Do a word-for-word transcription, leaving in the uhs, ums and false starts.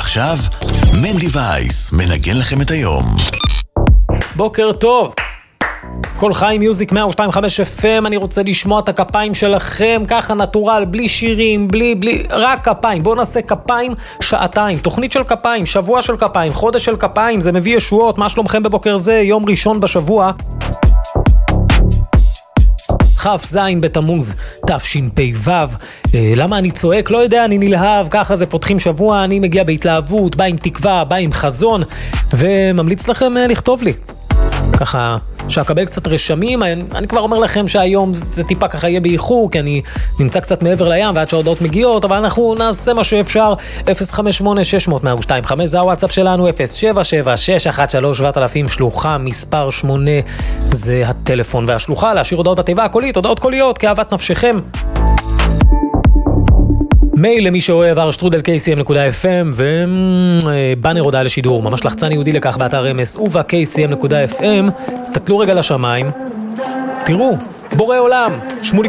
ועכשיו, מנדי וייס מנגן לכם את היום. בוקר טוב. כל חי מיוזיק מאה ושתיים נקודה חמש אף אם, אני רוצה לשמוע את הכפיים שלכם, ככה נטורל, בלי שירים, בלי, בלי, רק כפיים. בואו נעשה כפיים שעתיים, תוכנית של כפיים, שבוע של כפיים, חודש של כפיים, זה מביא ישועות. מה שלומכם בבוקר זה? יום ראשון בשבוע. כ"ז בתמוז תשפ"ו. למה אני צועק? לא יודע, אני נלהב, ככה זה פותחים שבוע, אני מגיע בהתלהבות, בא עם תקווה, בא עם חזון, וממליץ לכם לכתוב לי. ככה שאקבל קצת רשמים. אני, אני כבר אומר לכם שהיום זה, זה טיפה ככה יהיה באיחור, כי אני נמצא קצת מעבר לים ועד שההודעות מגיעות, אבל אנחנו נעשה מה שאפשר. אפס חמש שמונה שש אפס אפס אפס שתיים חמש זה הוואטסאפ שלנו, אפס שבע שבע שש אחת שלוש שבעת אלפים שלוחה מספר שמונה זה הטלפון והשלוחה. להשאיר הודעות בתיבה הקולית, הודעות קוליות כאהבת נפשכם. מייל למי שאוהב אר שטרודל קיי סי אם נקודה אף אם, ובאנר הודעה לשידור, ממש לחצן יהודי לכך באתר אמס וב-קיי סי אם נקודה אף אם. תסתכלו רגע לשמיים, תראו, בורא עולם, שמוליק